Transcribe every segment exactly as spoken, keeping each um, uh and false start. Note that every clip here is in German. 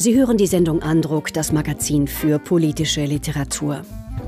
Sie hören die Sendung Andruck, das Magazin für politische Literatur.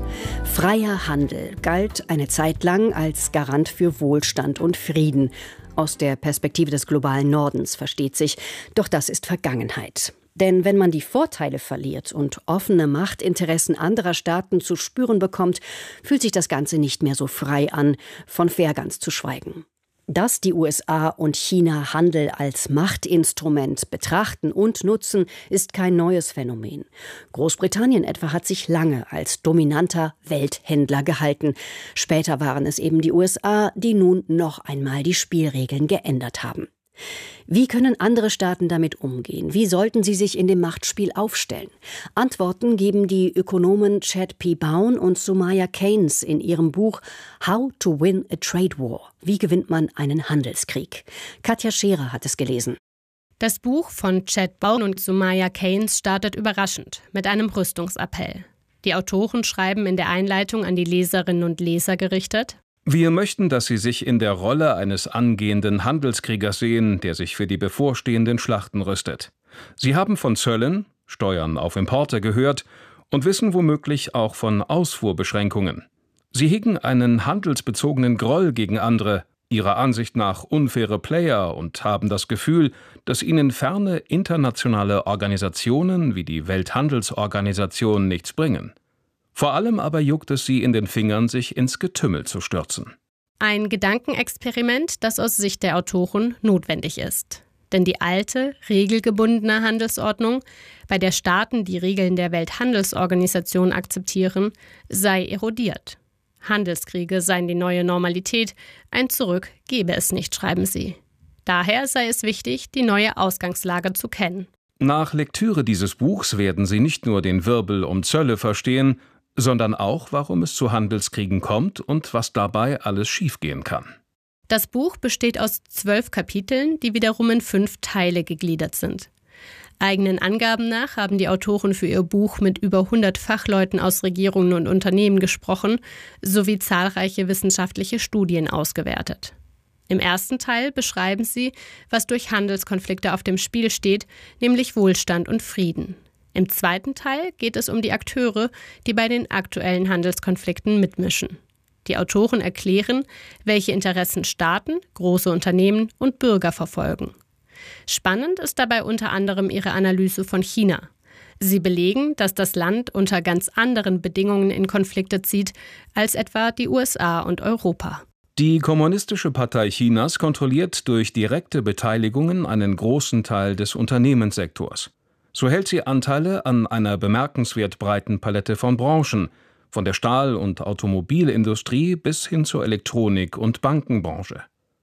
Freier Handel galt eine Zeit lang als Garant für Wohlstand und Frieden. Aus der Perspektive des globalen Nordens, versteht sich. Doch das ist Vergangenheit. Denn wenn man die Vorteile verliert und offene Machtinteressen anderer Staaten zu spüren bekommt, fühlt sich das Ganze nicht mehr so frei an, von fair ganz zu schweigen. Dass die U S A und China Handel als Machtinstrument betrachten und nutzen, ist kein neues Phänomen. Großbritannien etwa hat sich lange als dominanter Welthändler gehalten. Später waren es eben die U S A, die nun noch einmal die Spielregeln geändert haben. Wie können andere Staaten damit umgehen? Wie sollten sie sich in dem Machtspiel aufstellen? Antworten geben die Ökonomen Chad P. Bown und Sumaya Keynes in ihrem Buch How to Win a Trade War. Wie gewinnt man einen Handelskrieg? Katja Scherer hat es gelesen. Das Buch von Chad Bown und Sumaya Keynes startet überraschend mit einem Rüstungsappell. Die Autoren schreiben in der Einleitung an die Leserinnen und Leser gerichtet: Wir möchten, dass Sie sich in der Rolle eines angehenden Handelskriegers sehen, der sich für die bevorstehenden Schlachten rüstet. Sie haben von Zöllen, Steuern auf Importe gehört und wissen womöglich auch von Ausfuhrbeschränkungen. Sie hegen einen handelsbezogenen Groll gegen andere, ihrer Ansicht nach unfaire Player, und haben das Gefühl, dass ihnen ferne internationale Organisationen wie die Welthandelsorganisation nichts bringen. Vor allem aber juckt es sie in den Fingern, sich ins Getümmel zu stürzen. Ein Gedankenexperiment, das aus Sicht der Autoren notwendig ist. Denn die alte, regelgebundene Handelsordnung, bei der Staaten die Regeln der Welthandelsorganisation akzeptieren, sei erodiert. Handelskriege seien die neue Normalität, ein Zurück gebe es nicht, schreiben sie. Daher sei es wichtig, die neue Ausgangslage zu kennen. Nach Lektüre dieses Buchs werden Sie nicht nur den Wirbel um Zölle verstehen, sondern auch, warum es zu Handelskriegen kommt und was dabei alles schiefgehen kann. Das Buch besteht aus zwölf Kapiteln, die wiederum in fünf Teile gegliedert sind. Eigenen Angaben nach haben die Autoren für ihr Buch mit über hundert Fachleuten aus Regierungen und Unternehmen gesprochen, sowie zahlreiche wissenschaftliche Studien ausgewertet. Im ersten Teil beschreiben sie, was durch Handelskonflikte auf dem Spiel steht, nämlich Wohlstand und Frieden. Im zweiten Teil geht es um die Akteure, die bei den aktuellen Handelskonflikten mitmischen. Die Autoren erklären, welche Interessen Staaten, große Unternehmen und Bürger verfolgen. Spannend ist dabei unter anderem ihre Analyse von China. Sie belegen, dass das Land unter ganz anderen Bedingungen in Konflikte zieht als etwa die U S A und Europa. Die Kommunistische Partei Chinas kontrolliert durch direkte Beteiligungen einen großen Teil des Unternehmenssektors. So hält sie Anteile an einer bemerkenswert breiten Palette von Branchen, von der Stahl- und Automobilindustrie bis hin zur Elektronik- und Bankenbranche.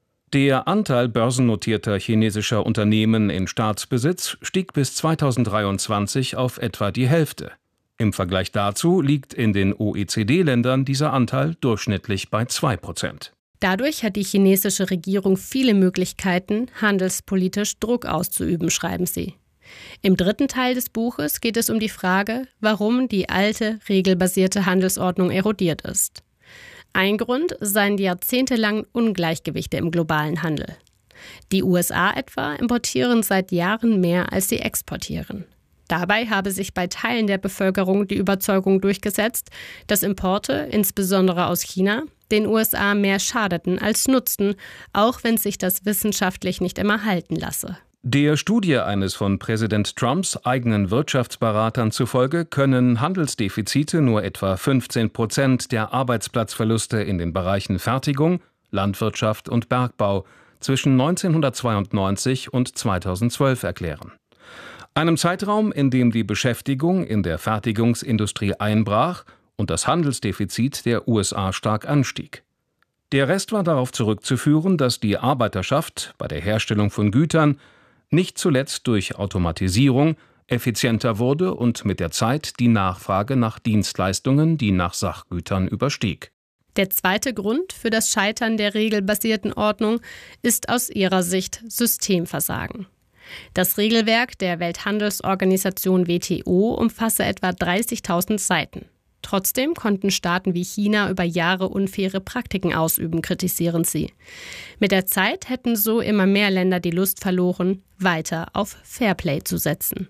Der Anteil börsennotierter chinesischer Unternehmen in Staatsbesitz stieg bis zweitausenddreiundzwanzig auf etwa die Hälfte. Im Vergleich dazu liegt in den O E C D-Ländern dieser Anteil durchschnittlich bei zwei Prozent. Dadurch hat die chinesische Regierung viele Möglichkeiten, handelspolitisch Druck auszuüben, schreiben sie. Im dritten Teil des Buches geht es um die Frage, warum die alte, regelbasierte Handelsordnung erodiert ist. Ein Grund seien die jahrzehntelangen Ungleichgewichte im globalen Handel. Die U S A etwa importieren seit Jahren mehr, als sie exportieren. Dabei habe sich bei Teilen der Bevölkerung die Überzeugung durchgesetzt, dass Importe, insbesondere aus China, den U S A mehr schadeten als nutzten, auch wenn sich das wissenschaftlich nicht immer halten lasse. Der Studie eines von Präsident Trumps eigenen Wirtschaftsberatern zufolge können Handelsdefizite nur etwa fünfzehn Prozent der Arbeitsplatzverluste in den Bereichen Fertigung, Landwirtschaft und Bergbau zwischen neunzehnhundertzweiundneunzig und zweitausendzwölf erklären. Einem Zeitraum, in dem die Beschäftigung in der Fertigungsindustrie einbrach und das Handelsdefizit der U S A stark anstieg. Der Rest war darauf zurückzuführen, dass die Arbeiterschaft bei der Herstellung von Gütern nicht zuletzt durch Automatisierung effizienter wurde und mit der Zeit die Nachfrage nach Dienstleistungen, die nach Sachgütern überstieg. Der zweite Grund für das Scheitern der regelbasierten Ordnung ist aus ihrer Sicht Systemversagen. Das Regelwerk der Welthandelsorganisation W T O umfasse etwa dreißigtausend Seiten. Trotzdem konnten Staaten wie China über Jahre unfaire Praktiken ausüben, kritisieren sie. Mit der Zeit hätten so immer mehr Länder die Lust verloren, weiter auf Fairplay zu setzen.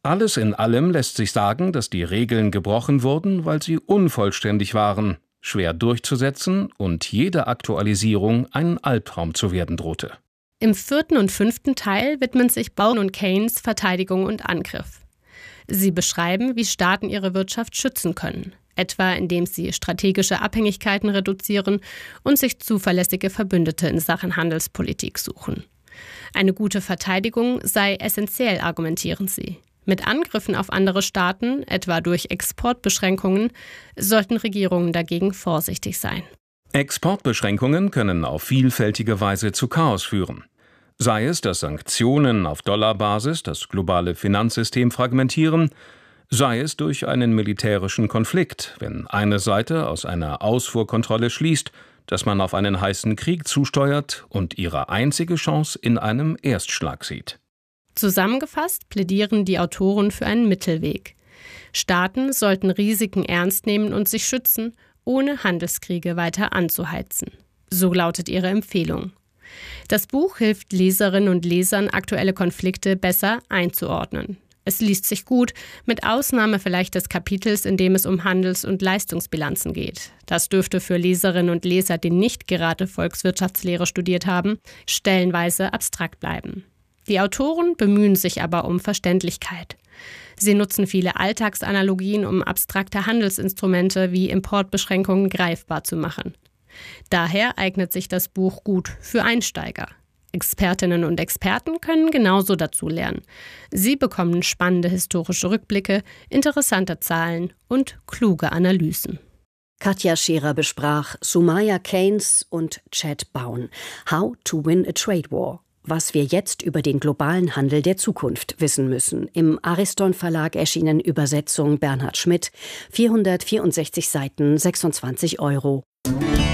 Alles in allem lässt sich sagen, dass die Regeln gebrochen wurden, weil sie unvollständig waren, schwer durchzusetzen und jede Aktualisierung ein Albtraum zu werden drohte. Im vierten und fünften Teil widmen sich Brown und Keynes Verteidigung und Angriff. Sie beschreiben, wie Staaten ihre Wirtschaft schützen können, etwa indem sie strategische Abhängigkeiten reduzieren und sich zuverlässige Verbündete in Sachen Handelspolitik suchen. Eine gute Verteidigung sei essentiell, argumentieren sie. Mit Angriffen auf andere Staaten, etwa durch Exportbeschränkungen, sollten Regierungen dagegen vorsichtig sein. Exportbeschränkungen können auf vielfältige Weise zu Chaos führen. Sei es, dass Sanktionen auf Dollarbasis das globale Finanzsystem fragmentieren, sei es durch einen militärischen Konflikt, wenn eine Seite aus einer Ausfuhrkontrolle schließt, dass man auf einen heißen Krieg zusteuert und ihre einzige Chance in einem Erstschlag sieht. Zusammengefasst plädieren die Autoren für einen Mittelweg. Staaten sollten Risiken ernst nehmen und sich schützen, ohne Handelskriege weiter anzuheizen. So lautet ihre Empfehlung. Das Buch hilft Leserinnen und Lesern, aktuelle Konflikte besser einzuordnen. Es liest sich gut, mit Ausnahme vielleicht des Kapitels, in dem es um Handels- und Leistungsbilanzen geht. Das dürfte für Leserinnen und Leser, die nicht gerade Volkswirtschaftslehre studiert haben, stellenweise abstrakt bleiben. Die Autoren bemühen sich aber um Verständlichkeit. Sie nutzen viele Alltagsanalogien, um abstrakte Handelsinstrumente wie Importbeschränkungen greifbar zu machen. Daher eignet sich das Buch gut für Einsteiger. Expertinnen und Experten können genauso dazu lernen. Sie bekommen spannende historische Rückblicke, interessante Zahlen und kluge Analysen. Katja Scherer besprach Sumaya Keynes und Chad Bown. How to win a trade war. Was wir jetzt über den globalen Handel der Zukunft wissen müssen. Im Ariston Verlag erschienen, Übersetzung Bernhard Schmidt, vierhundertvierundsechzig Seiten, sechsundzwanzig Euro.